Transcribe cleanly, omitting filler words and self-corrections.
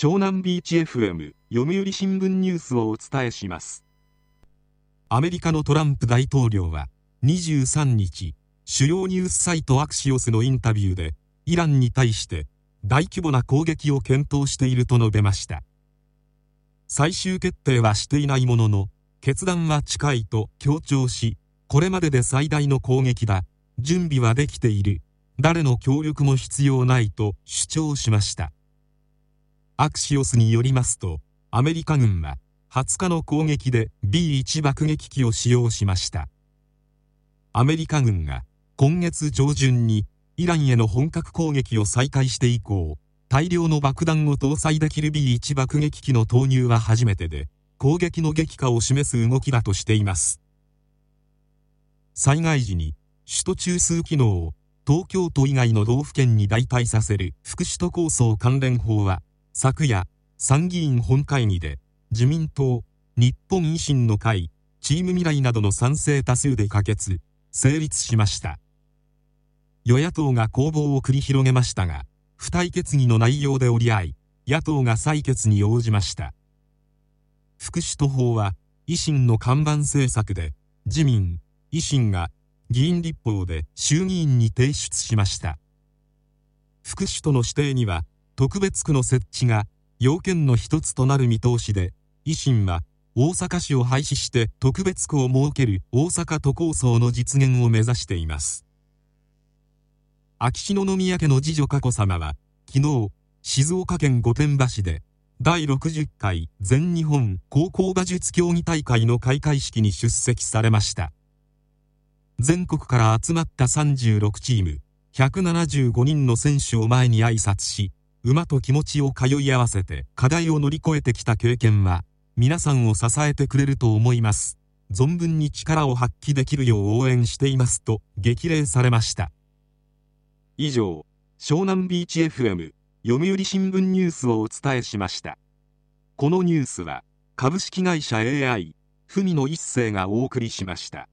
湘南ビーチ FM 読売新聞ニュースをお伝えします。アメリカのトランプ大統領は23日、主要ニュースサイトアクシオスのインタビューで、イランに対して大規模な攻撃を検討していると述べました。最終決定はしていないものの、決断は近いと強調し、これまでで最大の攻撃だ、準備はできている、誰の協力も必要ないと主張しました。アクシオスによりますと、アメリカ軍は20日の攻撃で B1 爆撃機を使用しました。アメリカ軍が今月上旬にイランへの本格攻撃を再開して以降、大量の爆弾を搭載できる B1 爆撃機の投入は初めてで、攻撃の激化を示す動きだとしています。災害時に首都中枢機能を東京都以外の道府県に代替させる副首都構想関連法は、昨夜、参議院本会議で、自民党、日本維新の会、チーム未来などの賛成多数で可決、成立しました。与野党が攻防を繰り広げましたが、付帯決議の内容で折り合い、野党が採決に応じました。副首都法は、維新の看板政策で、自民、維新が議員立法で衆議院に提出しました。副首都の指定には、特別区の設置が要件の一つとなる見通しで、維新は大阪市を廃止して特別区を設ける大阪都構想の実現を目指しています。秋篠宮家の次女佳子さまは、昨日、静岡県御殿場市で、第60回全日本高校馬術競技大会の開会式に出席されました。全国から集まった36チーム、175人の選手を前に挨拶し、馬と気持ちを通い合わせて課題を乗り越えてきた経験は、皆さんを支えてくれると思います。存分に力を発揮できるよう応援していますと激励されました。以上、湘南ビーチ FM 読売新聞ニュースをお伝えしました。このニュースは、株式会社 AI 文野一世がお送りしました。